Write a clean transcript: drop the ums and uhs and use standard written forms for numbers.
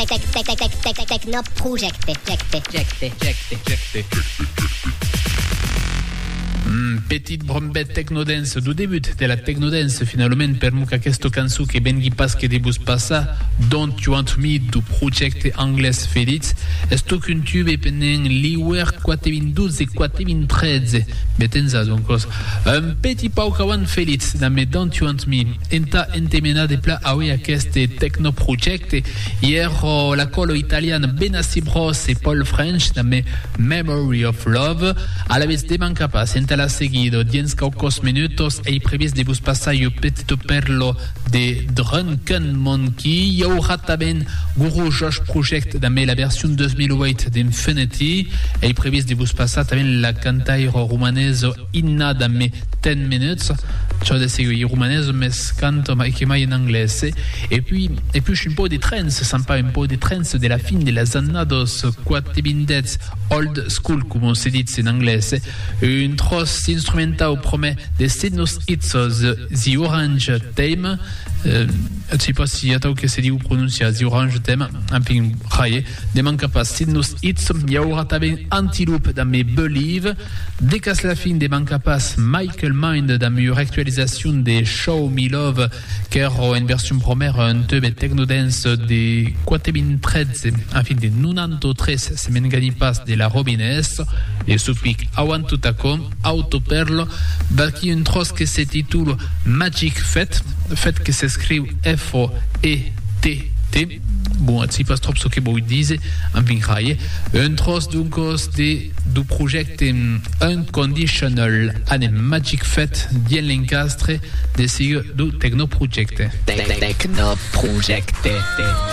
Techno Project. Petite brombette technodance du début de la technodance finalement per muca questo canzu che ben ghi pas che debus passa Don't You Want Me du project anglais Felix esto qu'un tube penen liwer 412 et 413 betenza donc un petit paucawan Felix da me Don't You Want Me enta entemena de pla awe a queste techno project hier la colo italiana Benassi Bros e Paul French da me Memory of Love a la vez de manca pas enta la seguido 10 caucos minutos e previs de bus passar o petito perlo de Drunken Monkey y aura taben Guru Josh Project da me la version 2008 d'Infinity e previs de bus passar taben la cantairo rumaneso Inna da me 10 minutes ciò de seguir rumaneso mes canto ma che mai in inglese e puis un po' di trance sympa un po' di trance della fin della annados quattribindets old school come si dice in inglese un tros instrumental promet de Sidnus Itzos The Orange Theme je sais pas si attends que c'est dit ou prononcia The Orange Theme un peu raillé de manca pas Sidnus Itz y aura taben Antiloop da me Believe décasse la fin de manca pas Michael Mind da mieux actualisation de Show Me Love car en version première un tube technodance de 413 en fin de 93 se mengani pas de la Robines et supic Awan Taco Autoperlo baki un tros que se titule Magic Fête que s'écrit F-O-E-T-T bon, si pas trop ce que vous disiez en vingraille un tros donc du projet Unconditional and Magic Fête d'Ien Lencastre de du Techno Project. Techno Project.